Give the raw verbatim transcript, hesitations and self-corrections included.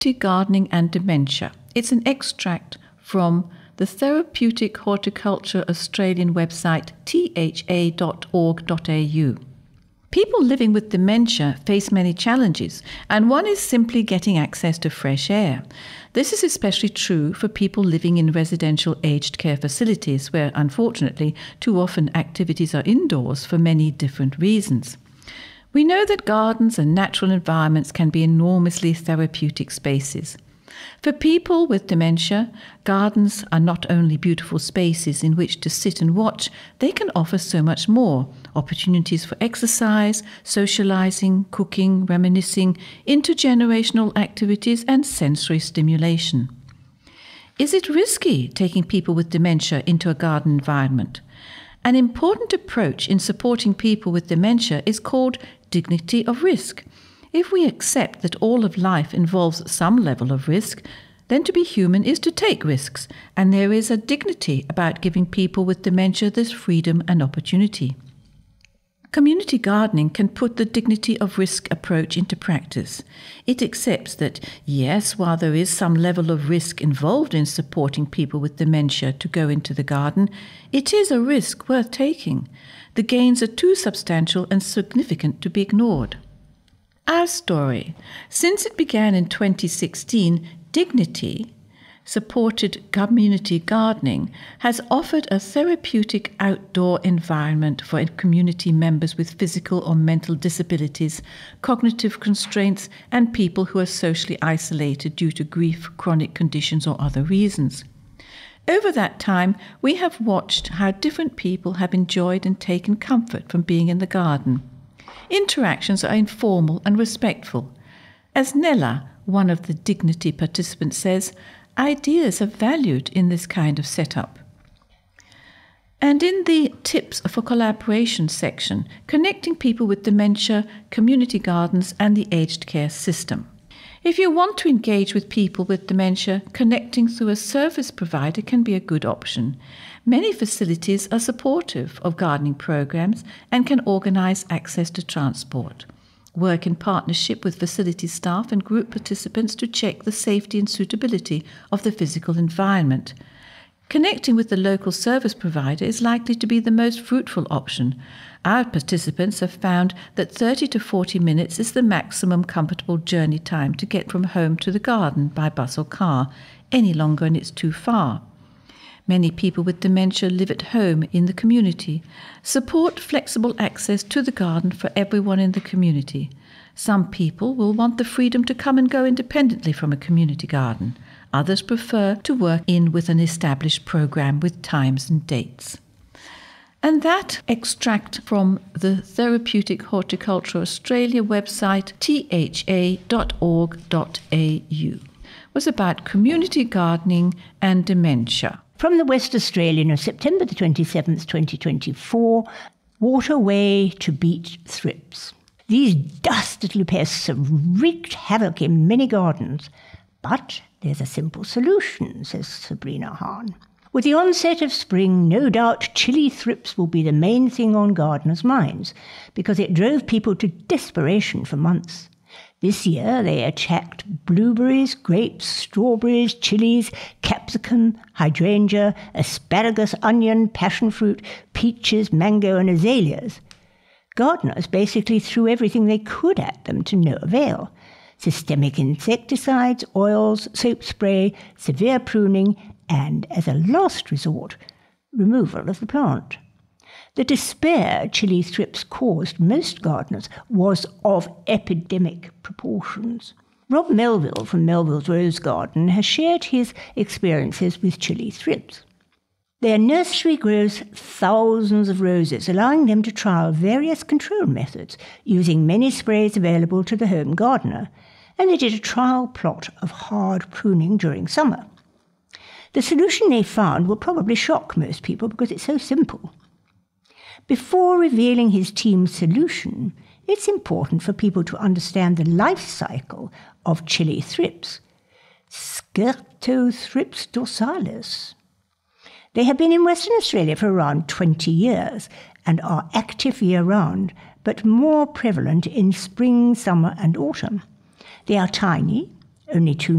Gardening and Dementia. It's an extract from the Therapeutic Horticulture Australian website t h a dot org dot a u. People living with dementia face many challenges, and one is simply getting access to fresh air. This is especially true for people living in residential aged care facilities where, unfortunately, too often activities are indoors for many different reasons. We know that gardens and natural environments can be enormously therapeutic spaces. For people with dementia, gardens are not only beautiful spaces in which to sit and watch, they can offer so much more: opportunities for exercise, socializing, cooking, reminiscing, intergenerational activities, and sensory stimulation. Is it risky taking people with dementia into a garden environment? An important approach in supporting people with dementia is called dignity of risk. If we accept that all of life involves some level of risk, then to be human is to take risks, and there is a dignity about giving people with dementia this freedom and opportunity. Community gardening can put the dignity of risk approach into practice. It accepts that, yes, while there is some level of risk involved in supporting people with dementia to go into the garden, it is a risk worth taking. The gains are too substantial and significant to be ignored. Our story. Since it began in twenty sixteen, Dignity, supported community gardening, has offered a therapeutic outdoor environment for community members with physical or mental disabilities, cognitive constraints, and people who are socially isolated due to grief, chronic conditions, or other reasons. Over that time, we have watched how different people have enjoyed and taken comfort from being in the garden. Interactions are informal and respectful. As Nella, one of the Dignity participants, says, ideas are valued in this kind of setup. And in the Tips for Collaboration section, connecting people with dementia, community gardens, and the aged care system. If you want to engage with people with dementia, connecting through a service provider can be a good option. Many facilities are supportive of gardening programs and can organise access to transport. Work in partnership with facility staff and group participants to check the safety and suitability of the physical environment. Connecting with the local service provider is likely to be the most fruitful option. Our participants have found that thirty to forty minutes is the maximum comfortable journey time to get from home to the garden by bus or car. Any longer and it's too far. Many people with dementia live at home in the community. Support flexible access to the garden for everyone in the community. Some people will want the freedom to come and go independently from a community garden. Others prefer to work in with an established program with times and dates. And that extract from the Therapeutic Horticulture Australia website t h a dot org dot a u was about community gardening and dementia. From the West Australian of September the twenty-seventh, twenty twenty-four, Waterway to beat thrips. These dusty little pests have wreaked havoc in many gardens, but there's a simple solution, says Sabrina Hahn. With the onset of spring, no doubt chili thrips will be the main thing on gardeners' minds, because it drove people to desperation for months. This year they attacked blueberries, grapes, strawberries, chilies, capsicum, hydrangea, asparagus, onion, passion fruit, peaches, mango and azaleas. Gardeners basically threw everything they could at them to no avail. Systemic insecticides, oils, soap spray, severe pruning, and, as a last resort, removal of the plant. The despair chili thrips caused most gardeners was of epidemic proportions. Rob Melville from Melville's Rose Garden has shared his experiences with chili thrips. Their nursery grows thousands of roses, allowing them to trial various control methods, using many sprays available to the home gardener, and they did a trial plot of hard pruning during summer. The solution they found will probably shock most people because it's so simple. Before revealing his team's solution, it's important for people to understand the life cycle of chili thrips, Scertothrips dorsalis. They have been in Western Australia for around twenty years and are active year-round, but more prevalent in spring, summer and autumn. They are tiny, only two